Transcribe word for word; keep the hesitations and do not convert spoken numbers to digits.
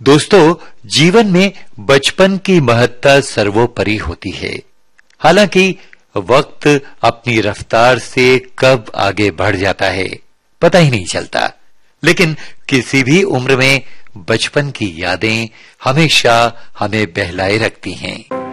दोस्तों, जीवन में बचपन की महत्ता सर्वोपरि होती है। हालांकि वक्त अपनी रफ्तार से कब आगे बढ़ जाता है पता ही नहीं चलता, लेकिन किसी भी उम्र में बचपन की यादें हमेशा हमें बहलाए रखती हैं।